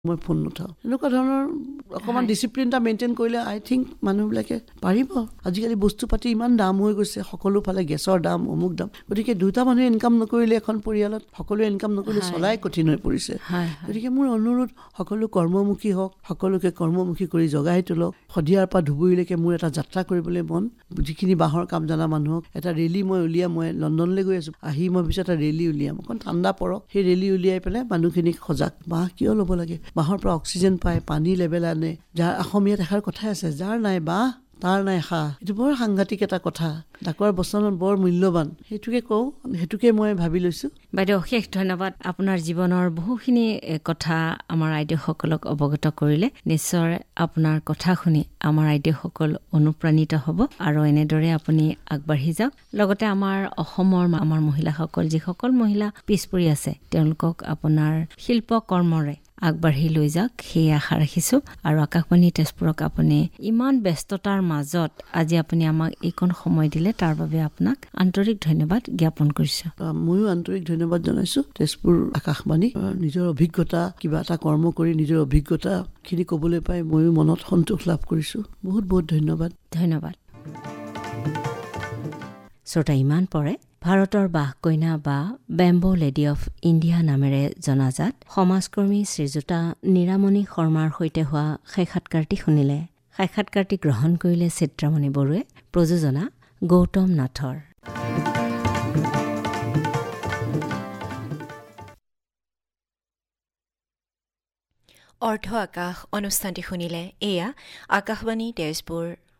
মই ফোন নুঠাওঁ। এনেকুৱা ধৰণৰ অকণমান ডিচিপ্লিন এটা মেইনটেইন কৰিলে আই থিংক মানুহবিলাকে পাৰিব। আজিকালি বস্তু পাতি ইমান দাম হৈ গৈছে, সকলো ফালে গেছৰ দাম, অমুক দাম। গতিকে দুটা মানুহে ইনকাম নকৰিলে এখন পৰিয়ালত সকলোৱে ইনকাম নকৰিলে চলাই কঠিন হৈ পৰিছে। গতিকে মোৰ অনুৰোধ, সকলো কৰ্মমুখী হওক, সকলোকে কৰ্মমুখী কৰি জগাই তোলক। শদিয়াৰ পৰা ধুবুৰীলৈকে মোৰ এটা যাত্ৰা কৰিবলৈ মন। যিখিনি বাঁহৰ কাম জনা মানুহক এটা ৰেলী মই উলিয়াম। মই লণ্ডনলৈ গৈ আছোঁ, আহি মই পিছত এটা ৰেলী উলিয়াম। অকণ ঠাণ্ডা পৰক, সেই ৰেলী উলিয়াই পেলাই মানুহখিনিক সজাগ। বাঁহ কিয় ল'ব লাগে? বাঁহৰ পৰা অক্সিজেন পায়, পানী লেভেল আনে। যাৰ অসমীয়াত এষাৰ কথাই আছে, যাৰ নাই বাঁহ তাৰ নাই সাহ। এইটো বৰ সাংঘাতিক এটা কথা, ডাকৰ বচনত বৰ মূল্যৱান। সেইটোকে কওঁ, সেইটোকে মই ভাবি লৈছোঁ। বাইদেউ অশেষ ধন্যবাদ। আপোনাৰ জীৱনৰ বহুখিনি কথা আমাৰ আইদেউসকলক অৱগত কৰিলে। নিশ্চয় আপোনাৰ কথা শুনি আমাৰ আইদেউসকল অনুপ্ৰাণিত হ'ব আৰু এনেদৰে আপুনি আগবাঢ়ি যাওক। লগতে আমাৰ অসমৰ আমাৰ মহিলাসকল, যিসকল মহিলা পিছ পৰি আছে, তেওঁলোকক আপোনাৰ শিল্প কৰ্মৰে আগবাঢ়ি লৈ যাওক, সেই আশা ৰাখিছোঁ। আৰু আকাশবাণী তেজপুৰক আপুনি ইমান ব্যস্ততাৰ মাজত আজি আপুনি আমাক এইকণ সময় দিলে, তাৰ বাবে আপোনাক আন্তৰিক ধন্যবাদ জ্ঞাপন কৰিছোঁ। ময়ো আন্তৰিক ধন্যবাদ জনাইছোঁ তেজপুৰ আকাশবাণী। নিজৰ অভিজ্ঞতা, কিবা এটা কৰ্ম কৰি নিজৰ অভিজ্ঞতাখিনি ক'বলৈ পাই ময়ো মনত সন্তোষ লাভ কৰিছোঁ। বহুত বহুত ধন্যবাদ। ধন্যবাদ। শ্ৰোতা, ইমান পৰে ভাৰতৰ বাঘ কন্যা বা বেম্বো লেডি অফ ইণ্ডিয়া নামেৰে জনাজাত সমাজকৰ্মী শ্ৰীযুতা নীৰামণি শৰ্মাৰ সৈতে হোৱা সাক্ষাৎকাৰটি শুনিলে। সাক্ষাৎকাৰটি গ্ৰহণ কৰিলে চিত্ৰামণি বৰুৱে, প্ৰযোজনা গৌতম নাথৰ। অৰ্ধ আকাশ অনুষ্ঠানটি শুনিলে। এয়া আকাশবাণী তেজপুৰ।